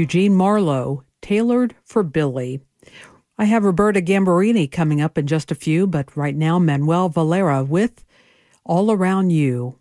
Eugene Marlowe, Tailored for Billy. I have Roberta Gambarini coming up in just a few, but right now Manuel Valera with All Around You.